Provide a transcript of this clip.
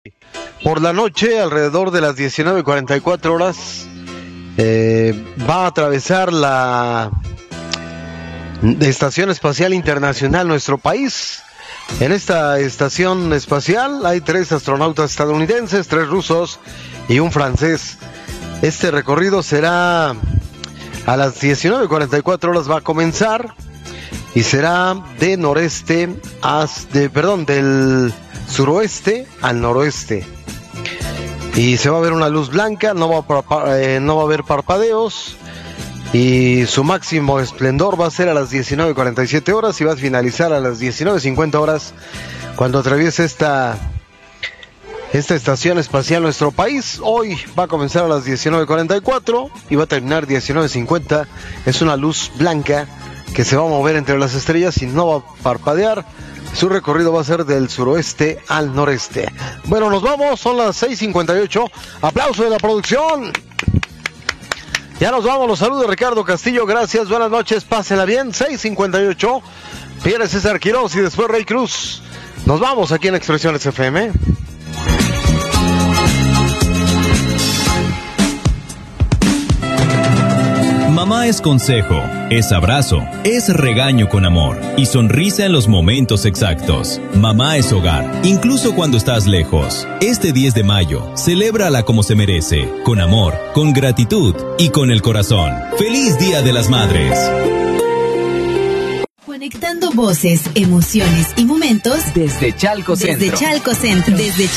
Por la noche, alrededor de las 19:44 va a atravesar la Estación Espacial Internacional nuestro país. En esta estación espacial hay 3 astronautas estadounidenses, 3 rusos y un francés. Este recorrido será a las 19:44 va a comenzar y será de del suroeste al noroeste. Y se va a ver una luz blanca, no va a haber parpadeos, y su máximo esplendor va a ser a las 19:47 y va a finalizar a las 19:50 cuando atraviese esta estación espacial nuestro país. Hoy va a comenzar a las 19:44 y va a terminar 19:50. Es una luz blanca que se va a mover entre las estrellas y no va a parpadear. Su recorrido va a ser del suroeste al noreste. Bueno, nos vamos, son las 6:58. Aplauso de la producción. Ya nos vamos, los saludos Ricardo Castillo, gracias, buenas noches, pásenla bien. 6:58. Viene César Quiroz y después Rey Cruz. Nos vamos aquí en Expresiones FM. Mamá es consejo, es abrazo, es regaño con amor y sonrisa en los momentos exactos. Mamá es hogar, incluso cuando estás lejos. Este 10 de mayo, celébrala como se merece, con amor, con gratitud y con el corazón. ¡Feliz Día de las Madres! Conectando voces, emociones y momentos desde Chalco Centro. Desde Chalco Centro.